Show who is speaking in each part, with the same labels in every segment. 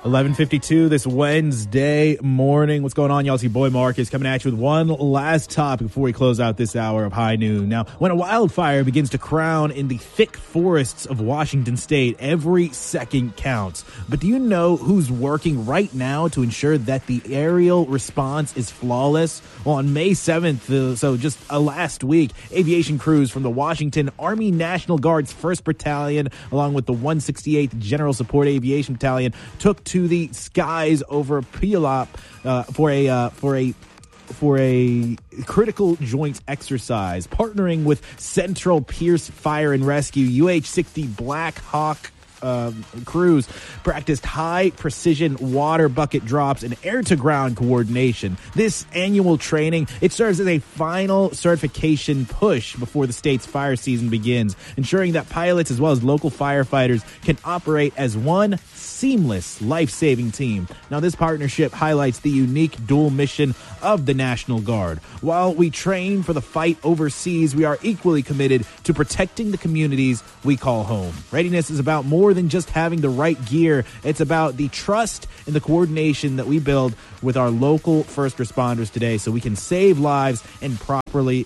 Speaker 1: 11:52 this Wednesday morning. What's going on, y'all? It's your boy Marcus coming at you with one last topic before we close out this hour of High Noon. Now, when a wildfire begins to crown in the thick forests of Washington State, every second counts. But do you know who's working right now to ensure that the aerial response is flawless? Well, on May 7th, so just last week, aviation crews from the Washington Army National Guard's 1st Battalion, along with the 168th General Support Aviation Battalion, took to the skies over Puyallup for a critical joint exercise, partnering with Central Pierce Fire and Rescue. UH-60 Black Hawk crews practiced high precision water bucket drops and air to ground coordination. This annual training, it serves as a final certification push before the state's fire season begins, ensuring that pilots as well as local firefighters can operate as one seamless life-saving team. Now, this partnership highlights the unique dual mission of the National Guard. While we train for the fight overseas, we are equally committed to protecting the communities we call home. Readiness is about more than just having the right gear. It's about the trust and the coordination that we build with our local first responders today so we can save lives and property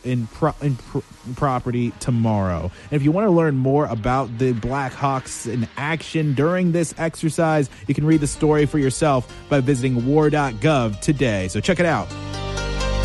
Speaker 1: tomorrow. And if you want to learn more about the Black Hawks in action during this exercise, you can read the story for yourself by visiting war.gov today. So check it out.